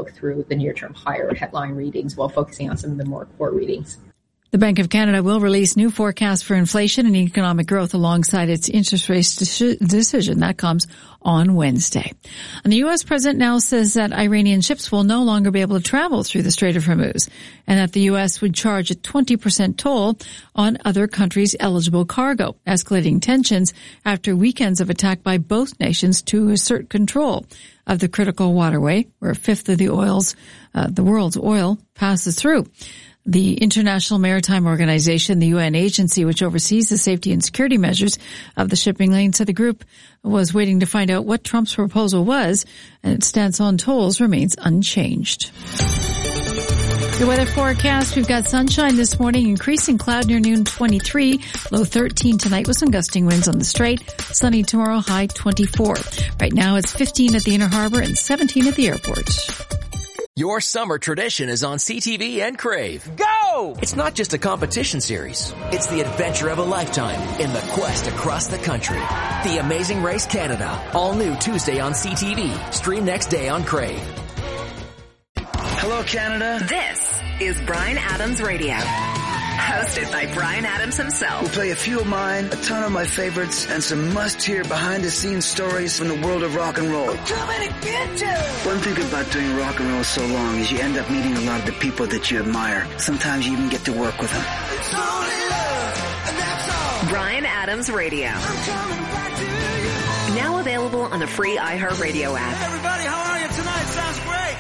look through the near-term higher headline readings while focusing on some of the more core readings. The Bank of Canada will release new forecasts for inflation and economic growth alongside its interest rate decision. That comes on Wednesday. And the U.S. president now says that Iranian ships will no longer be able to travel through the Strait of Hormuz and that the U.S. would charge a 20% toll on other countries' eligible cargo, escalating tensions after weekends of attack by both nations to assert control of the critical waterway where a fifth of the world's oil passes through. The International Maritime Organization, the UN agency which oversees the safety and security measures of the shipping lane, said the group was waiting to find out what Trump's proposal was, and its stance on tolls remains unchanged. The weather forecast, we've got sunshine this morning, increasing cloud near noon 23, low 13 tonight with some gusting winds on the Strait, sunny tomorrow, high 24. Right now it's 15 at the Inner Harbor and 17 at the airport. Your summer tradition is on CTV and Crave. Go! It's not just a competition series. It's the adventure of a lifetime in the quest across the country. The Amazing Race Canada. All new Tuesday on CTV. Stream next day on Crave. Hello, Canada. This is Bryan Adams Radio. Hosted by Bryan Adams himself. We'll play a few of mine, a ton of my favorites, and some must-hear behind-the-scenes stories from the world of rock and roll. I'm coming to get you! One thing about doing rock and roll so long is you end up meeting a lot of the people that you admire. Sometimes you even get to work with them. It's only love, and that's all. Bryan Adams Radio. I'm coming back to you. Now available on the free iHeartRadio app. Hey everybody, how are you tonight? Sounds great.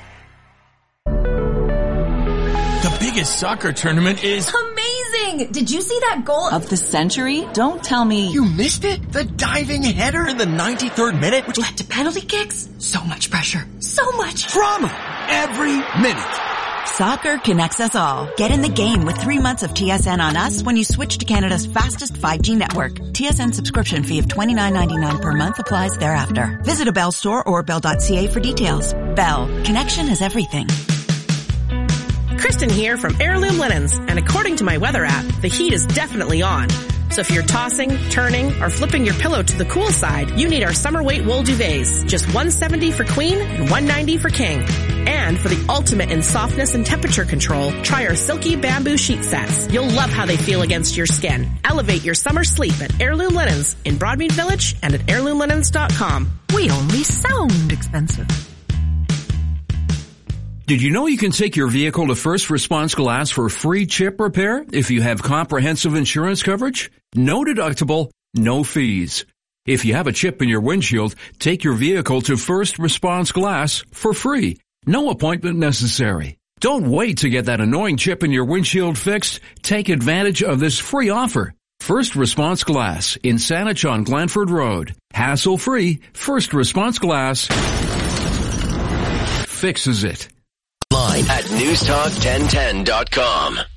The biggest soccer tournament is amazing! Did you see that goal of the century? Don't tell me you missed it? The diving header in the 93rd minute, which led to penalty kicks? So much pressure. So much drama every minute. Soccer connects us all. Get in the game with 3 months of TSN on us when you switch to Canada's fastest 5G network. TSN subscription fee of $29.99 per month applies thereafter. Visit a Bell store or bell.ca for details. Bell. Connection is everything. Kristen here from Heirloom Linens, and according to my weather app, the heat is definitely on. So if you're tossing, turning, or flipping your pillow to the cool side, you need our summer weight wool duvets. Just $170 for queen and $190 for king. And for the ultimate in softness and temperature control, try our silky bamboo sheet sets. You'll love how they feel against your skin. Elevate your summer sleep at Heirloom Linens in Broadmead Village and at heirloomlinens.com. We only sound expensive. Did you know you can take your vehicle to First Response Glass for free chip repair if you have comprehensive insurance coverage? No deductible, no fees. If you have a chip in your windshield, take your vehicle to First Response Glass for free. No appointment necessary. Don't wait to get that annoying chip in your windshield fixed. Take advantage of this free offer. First Response Glass in Saanich on Glanford Road. Hassle-free, First Response Glass fixes it. Line at newstalk1010.com.